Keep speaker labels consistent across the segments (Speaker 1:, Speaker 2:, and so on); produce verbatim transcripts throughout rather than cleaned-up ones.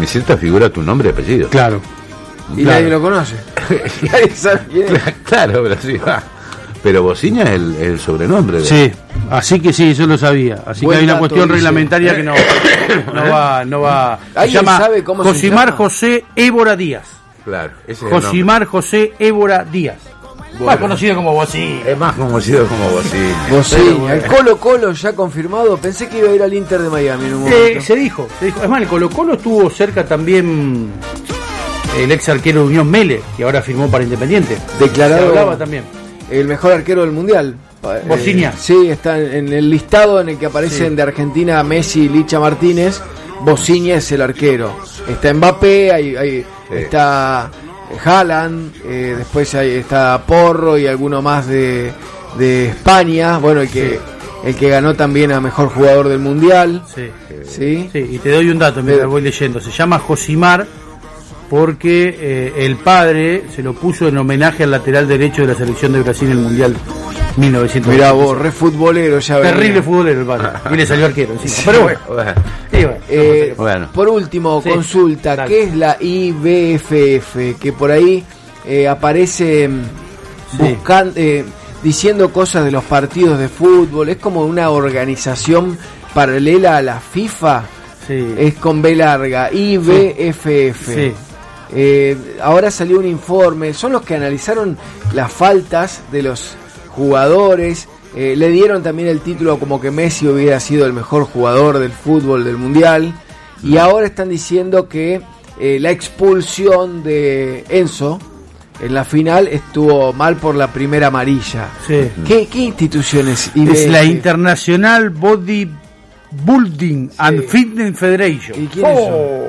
Speaker 1: camiseta figura tu nombre y apellido.
Speaker 2: Claro.
Speaker 3: Y
Speaker 2: claro.
Speaker 3: nadie lo conoce. Nadie sabe quién es.
Speaker 1: Claro, pero sí. Ah, pero Bociña es el, el sobrenombre. De...
Speaker 2: Sí, así que sí, yo lo sabía. Así
Speaker 3: Buen
Speaker 2: que hay una
Speaker 3: dato,
Speaker 2: cuestión
Speaker 3: dice.
Speaker 2: reglamentaria que no, no va, no va. Se
Speaker 3: ¿Alguien
Speaker 2: llama
Speaker 3: sabe cómo se
Speaker 2: Josimar
Speaker 3: llama?
Speaker 2: José Évora Díaz.
Speaker 1: Claro, ese es el nombre.
Speaker 2: Josimar José Évora Díaz.
Speaker 3: Bueno.
Speaker 2: Más conocido como Bociña.
Speaker 1: Es más conocido como Bociña.
Speaker 3: Bociña, el Colo Colo ya confirmado. Pensé que iba a ir al Inter de Miami en un momento.
Speaker 2: Eh, se dijo, se dijo. Es más, el Colo Colo estuvo cerca también el ex arquero de Unión Mele, que ahora firmó para Independiente.
Speaker 3: Declarado
Speaker 2: Se hablaba también.
Speaker 3: el mejor arquero del mundial.
Speaker 2: Bociña.
Speaker 3: Eh, sí, está en en el listado en el que aparecen
Speaker 2: Sí.
Speaker 3: de Argentina Messi y Licha Martínez. Bociña es el arquero. Está Mbappé, hay, hay-
Speaker 1: Sí.
Speaker 3: está Haaland, eh, después hay, está Porro y alguno más de, de España. Bueno, el que el que ganó también a mejor jugador del mundial.
Speaker 2: Sí.
Speaker 3: ¿Sí?
Speaker 2: Sí, y te doy un dato mientras
Speaker 3: Pero-
Speaker 2: voy leyendo. Se llama Josimar porque eh, el padre se lo puso en homenaje al lateral derecho de la selección de Brasil en el Mundial mil novecientos.
Speaker 3: Mirá vos, re futbolero ya.
Speaker 2: Terrible
Speaker 3: venía.
Speaker 2: futbolero el padre. Y le salió arquero encima. Pero bueno.
Speaker 1: Bueno,
Speaker 2: Sí, bueno,
Speaker 3: Eh,
Speaker 1: Bueno.
Speaker 3: Por último,
Speaker 2: Sí,
Speaker 3: consulta,
Speaker 2: dale.
Speaker 3: ¿qué es la I B F F? Que por ahí eh, aparece mm,
Speaker 2: Sí.
Speaker 3: buscando, eh, diciendo cosas de los partidos de fútbol. Es como una organización paralela a la FIFA.
Speaker 2: sí.
Speaker 3: Es con B larga, I B F F.
Speaker 2: Sí.
Speaker 3: Eh, ahora salió un informe, son los que analizaron las faltas de los jugadores, eh, le dieron también el título como que Messi hubiera sido el mejor jugador del fútbol del mundial, y ahora están diciendo que eh, la expulsión de Enzo en la final estuvo mal por la primera amarilla.
Speaker 2: Sí.
Speaker 3: ¿Qué, qué institución es
Speaker 2: Es
Speaker 3: I B F F?
Speaker 2: la International Bodybuilding and Fitness Federation.
Speaker 3: ¿Y quiénes
Speaker 2: Oh.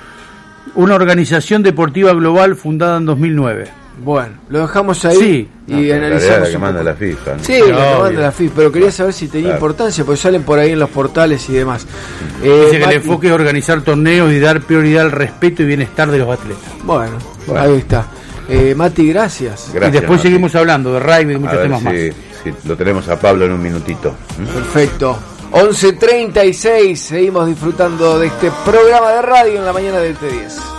Speaker 2: Una organización deportiva global fundada en dos mil nueve.
Speaker 3: Bueno, lo dejamos ahí
Speaker 2: Sí.
Speaker 3: y
Speaker 1: no, en realidad
Speaker 3: analizamos
Speaker 1: la que
Speaker 3: un
Speaker 1: manda
Speaker 3: poco.
Speaker 1: la FIFA. ¿no?
Speaker 3: Sí,
Speaker 2: Pero
Speaker 3: la que
Speaker 2: obvio.
Speaker 3: manda la FIFA, pero quería saber si tenía
Speaker 1: Claro.
Speaker 3: importancia, porque salen por ahí en los portales y demás. Eh,
Speaker 2: Dice que el
Speaker 3: Mati-
Speaker 2: enfoque es organizar torneos y dar prioridad al respeto y bienestar de los atletas.
Speaker 3: Bueno,
Speaker 1: Bueno.
Speaker 3: ahí está. Eh, Mati, gracias.
Speaker 1: Gracias,
Speaker 2: y después
Speaker 1: Mati.
Speaker 2: seguimos hablando de rugby y de
Speaker 1: A
Speaker 2: muchos
Speaker 1: ver
Speaker 2: temas
Speaker 1: si,
Speaker 2: más.
Speaker 1: si lo tenemos a Pablo en un minutito. ¿Mm?
Speaker 3: Perfecto. once treinta y seis, seguimos disfrutando de este programa de radio en la mañana del T diez.